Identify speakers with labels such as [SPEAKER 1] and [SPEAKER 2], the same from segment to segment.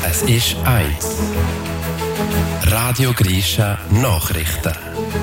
[SPEAKER 1] Es ist 1. Radio Grisha Nachrichten.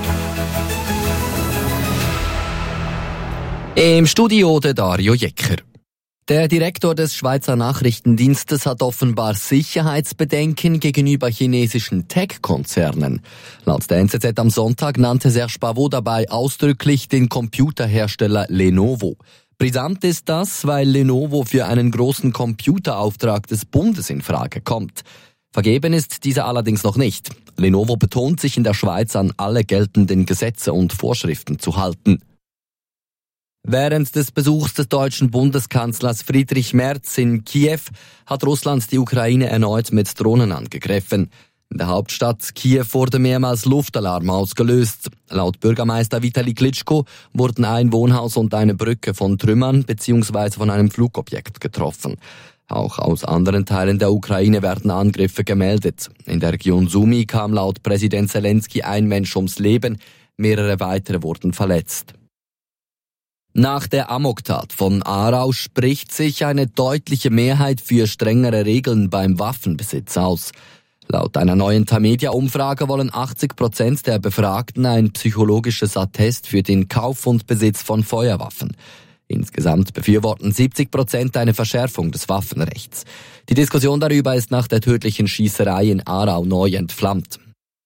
[SPEAKER 2] Im Studio der Dario Jecker. Der Direktor des Schweizer Nachrichtendienstes hat offenbar Sicherheitsbedenken gegenüber chinesischen Tech-Konzernen. Laut der NZZ am Sonntag nannte Serge Pavot dabei ausdrücklich den Computerhersteller Lenovo. Brisant ist das, weil Lenovo für einen großen Computerauftrag des Bundes in Frage kommt. Vergeben ist dieser allerdings noch nicht. Lenovo betont, sich in der Schweiz an alle geltenden Gesetze und Vorschriften zu halten. Während des Besuchs des deutschen Bundeskanzlers Friedrich Merz in Kiew hat Russland die Ukraine erneut mit Drohnen angegriffen. In der Hauptstadt Kiew wurde mehrmals Luftalarm ausgelöst. Laut Bürgermeister Vitali Klitschko wurden ein Wohnhaus und eine Brücke von Trümmern bzw. von einem Flugobjekt getroffen. Auch aus anderen Teilen der Ukraine werden Angriffe gemeldet. In der Region Sumy kam laut Präsident Zelensky ein Mensch ums Leben, mehrere weitere wurden verletzt. Nach der Amoktat von Aarau spricht sich eine deutliche Mehrheit für strengere Regeln beim Waffenbesitz aus. Laut einer neuen Tamedia-Umfrage wollen 80% der Befragten ein psychologisches Attest für den Kauf und Besitz von Feuerwaffen. Insgesamt befürworten 70% eine Verschärfung des Waffenrechts. Die Diskussion darüber ist nach der tödlichen Schießerei in Aarau neu entflammt.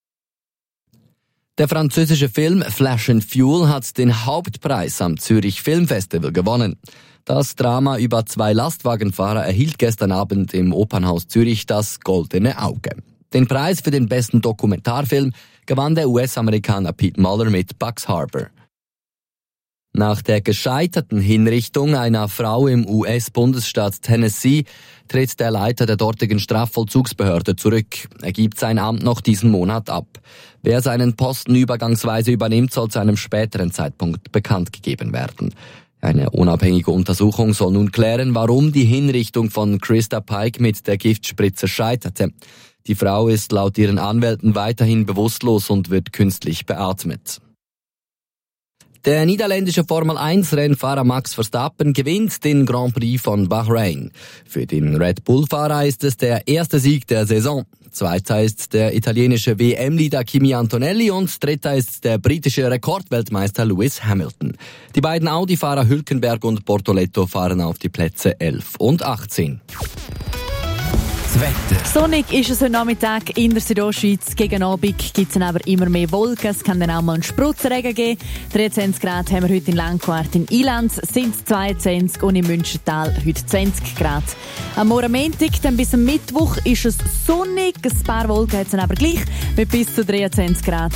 [SPEAKER 2] Der französische Film Flash and Fuel hat den Hauptpreis am Zürich Filmfestival gewonnen. Das Drama über 2 Lastwagenfahrer erhielt gestern Abend im Opernhaus Zürich das Goldene Auge. Den Preis für den besten Dokumentarfilm gewann der US-Amerikaner Pete Muller mit Bugs Harbor. Nach der gescheiterten Hinrichtung einer Frau im US-Bundesstaat Tennessee tritt der Leiter der dortigen Strafvollzugsbehörde zurück. Er gibt sein Amt noch diesen Monat ab. Wer seinen Posten übergangsweise übernimmt, soll zu einem späteren Zeitpunkt bekannt gegeben werden. Eine unabhängige Untersuchung soll nun klären, warum die Hinrichtung von Krista Pike mit der Giftspritze scheiterte. Die Frau ist laut ihren Anwälten weiterhin bewusstlos und wird künstlich beatmet. Der niederländische Formel-1-Rennfahrer Max Verstappen gewinnt den Grand Prix von Bahrain. Für den Red Bull-Fahrer ist es der erste Sieg der Saison. Zweiter ist der italienische WM-Leader Kimi Antonelli und dritter ist der britische Rekordweltmeister Lewis Hamilton. Die beiden Audi-Fahrer Hülkenberg und Bortoleto fahren auf die Plätze 11 und 18.
[SPEAKER 1] Das Wetter.
[SPEAKER 3] Sonnig ist es heute Nachmittag in der Südostschweiz. Gegen Abend gibt es aber immer mehr Wolken. Es kann dann auch mal einen Sprutzregen geben. 23 Grad haben wir heute in Langquart. In Ilanz sind es 22 und im Münstertal heute 20 Grad. Am Morgen Montag, dann bis am Mittwoch, ist es sonnig. Ein paar Wolken hat es aber gleich mit bis zu 23 Grad.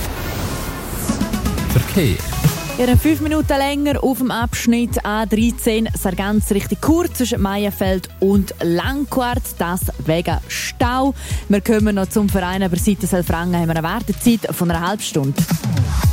[SPEAKER 1] Verkehr.
[SPEAKER 3] Ja, 5 Minuten länger auf dem Abschnitt A13 Sargans Richtung Chur zwischen Maienfeld und Langquart. Das wegen Stau. Wir kommen noch zum Verein, aber seit Selfrangen haben wir eine Wartezeit von einer halben Stunde.